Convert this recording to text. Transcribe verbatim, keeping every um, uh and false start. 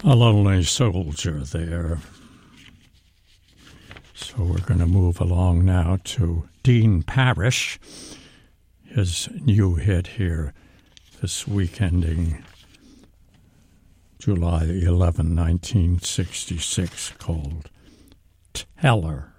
A lonely soldier there. So we're going to move along now to Dean Parrish. His new hit here this week ending July eleventh, nineteen sixty-six, called Teller.